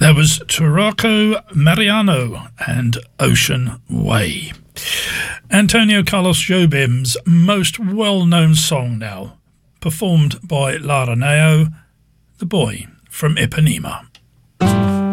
There was Turco Mariano and Ocean Way. Antonio Carlos Jobim's most well-known song now, performed by Laraneo, The Boy from Ipanema.